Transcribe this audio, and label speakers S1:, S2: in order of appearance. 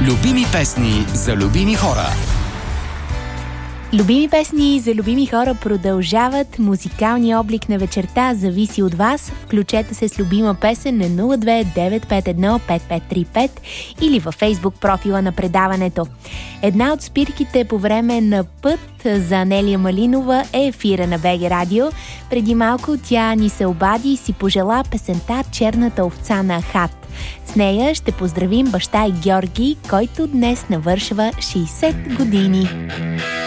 S1: Любими песни за любими хора.
S2: Любими песни за любими хора продължават. Музикалният облик на вечерта зависи от вас. Включете се с любима песен на 02-951-5535 или във Фейсбук профила на предаването. Една от спирките по време на път за Анелия Малинова е ефира на БГ Радио. Преди малко тя ни се обади и си пожела песента "Черната овца на Ахат". С нея ще поздравим баща и Георги, който днес навършва 60 години.